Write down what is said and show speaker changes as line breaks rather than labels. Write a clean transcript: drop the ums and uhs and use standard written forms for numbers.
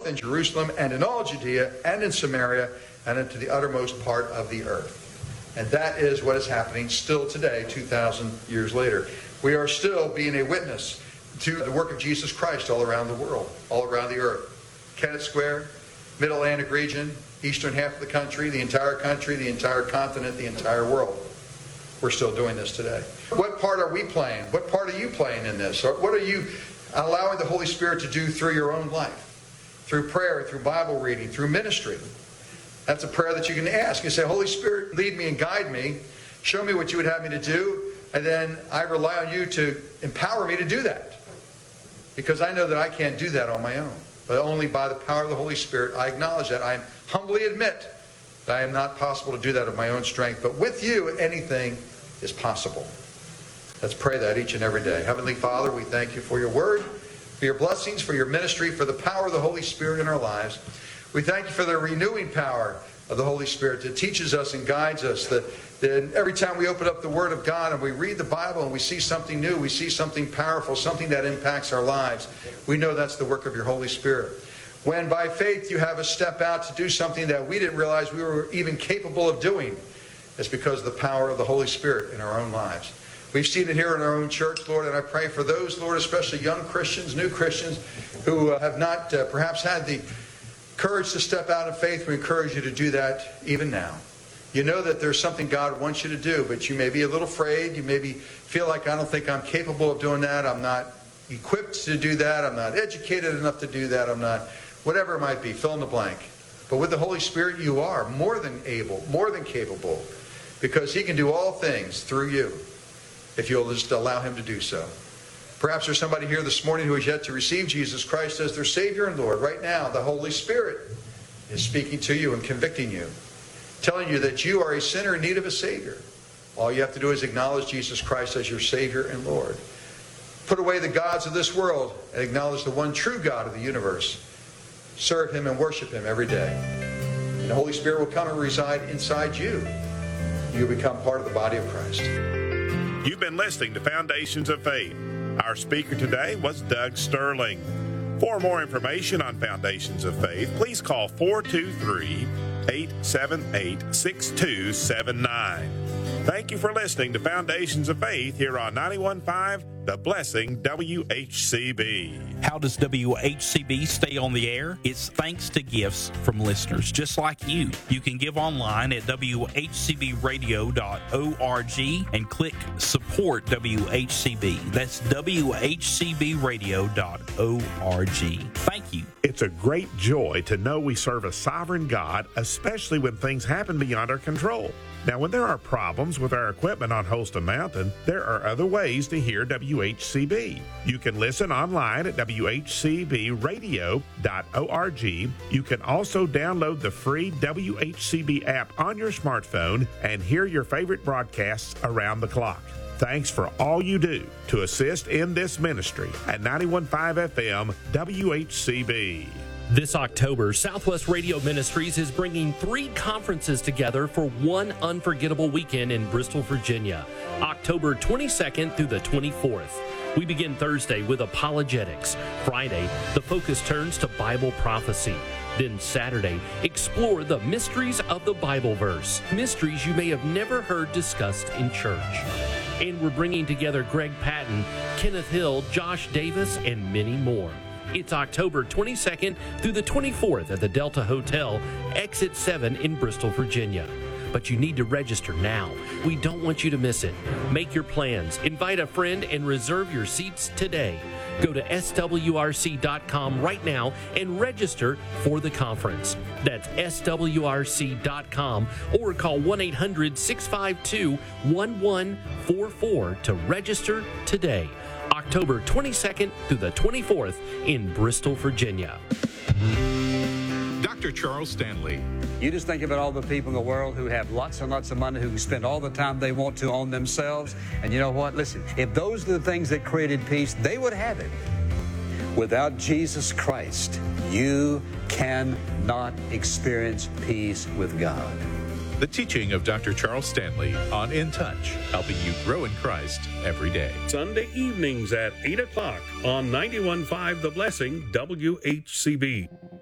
both in Jerusalem and in all Judea and in Samaria and into the uttermost part of the earth. And that is what is happening still today, 2,000 years later. We are still being a witness to the work of Jesus Christ all around the world, all around the earth. Kennett Square, Mid-Atlantic region, eastern half of the country, the entire continent, the entire world. We're still doing this today. What part are we playing? What part are you playing in this? Or what are you allowing the Holy Spirit to do through your own life? Through prayer, through Bible reading, through ministry. That's a prayer that you can ask. You say, Holy Spirit, lead me and guide me. Show me what you would have me to do. And then I rely on you to empower me to do that. Because I know that I can't do that on my own. But only by the power of the Holy Spirit, I acknowledge that. I humbly admit that I am not possible to do that of my own strength. But with you, anything is possible. Let's pray that each and every day. Heavenly Father, we thank you for your word, for your blessings, for your ministry, for the power of the Holy Spirit in our lives. We thank you for the renewing power of the Holy Spirit that teaches us and guides us. That every time we open up the Word of God and we read the Bible and we see something new, we see something powerful, something that impacts our lives, we know that's the work of your Holy Spirit. When by faith you have us step out to do something that we didn't realize we were even capable of doing, it's because of the power of the Holy Spirit in our own lives. We've seen it here in our own church, Lord, and I pray for those, Lord, especially young Christians, new Christians, who have not perhaps had the courage to step out in faith. We encourage you to do that even now. You know that there's something God wants you to do, but you may be a little afraid. You maybe feel like, I don't think I'm capable of doing that. I'm not equipped to do that. I'm not educated enough to do that. I'm not, whatever it might be, fill in the blank. But with the Holy Spirit, you are more than able, more than capable, because He can do all things through you if you'll just allow Him to do so. Perhaps there's somebody here this morning who has yet to receive Jesus Christ as their Savior and Lord. Right now, the Holy Spirit is speaking to you and convicting you, telling you that you are a sinner in need of a Savior. All you have to do is acknowledge Jesus Christ as your Savior and Lord. Put away the gods of this world and acknowledge the one true God of the universe. Serve Him and worship Him every day. And the Holy Spirit will come and reside inside you. You'll become part of the body of Christ.
You've been listening to Foundations of Faith. Our speaker today was Doug Sterling. For more information on Foundations of Faith, please call 423-878-6279. Thank you for listening to Foundations of Faith here on 91.5 The Blessing WHCB.
How does WHCB stay on the air? It's thanks to gifts from listeners just like you. You can give online at WHCBradio.org and click Support WHCB. That's WHCBradio.org. Thank you.
It's a great joy to know we serve a sovereign God, especially when things happen beyond our control. Now, when there are problems with our equipment on Holston Mountain, there are other ways to hear WHCB. You can listen online at WHCBradio.org. You can also download the free WHCB app on your smartphone and hear your favorite broadcasts around the clock. Thanks for all you do to assist in this ministry at 91.5 FM WHCB.
This October, Southwest Radio Ministries is bringing 3 conferences together for one unforgettable weekend in Bristol, Virginia, October 22nd through the 24th. We begin Thursday with apologetics. Friday, the focus turns to Bible prophecy. Then Saturday, explore the mysteries of the Bible verse, mysteries you may have never heard discussed in church. And we're bringing together Greg Patton, Kenneth Hill, Josh Davis, and many more. It's October 22nd through the 24th at the Delta Hotel, Exit 7 in Bristol, Virginia. But you need to register now. We don't want you to miss it. Make your plans, invite a friend, and reserve your seats today. Go to swrc.com right now and register for the conference. That's swrc.com or call 1-800-652-1144 to register today. October 22nd through the 24th in Bristol, Virginia.
Dr. Charles Stanley.
You just think about all the people in the world who have lots and lots of money, who can spend all the time they want to on themselves. And you know what? Listen, if those are the things that created peace, they would have it. Without Jesus Christ, you cannot experience peace with God.
The teaching of Dr. Charles Stanley on In Touch, helping you grow in Christ every day.
Sunday evenings at 8 o'clock on 91.5 The Blessing WHCB.